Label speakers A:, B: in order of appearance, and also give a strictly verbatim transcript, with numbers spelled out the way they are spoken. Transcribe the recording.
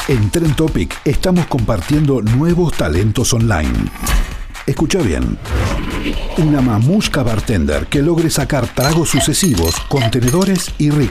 A: En Trend Topic estamos compartiendo nuevos talentos online. Escucha bien. Una mamusca bartender que logre sacar tragos sucesivos, contenedores y ricos.